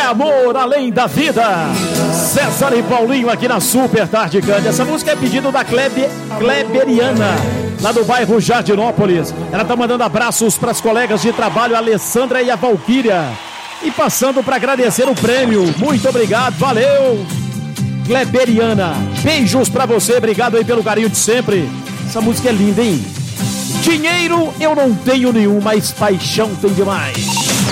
amor além da vida. César e Paulinho aqui na Super Tarde Cândia. Essa música é pedido da Kleberiana, lá do bairro Jardinópolis. Ela tá mandando abraços para as colegas de trabalho, a Alessandra e a Valquíria. E passando para agradecer o prêmio. Muito obrigado, valeu, Kleberiana. Beijos para você, obrigado aí pelo carinho de sempre. Essa música é linda, hein? Dinheiro eu não tenho nenhum, mas paixão tem demais.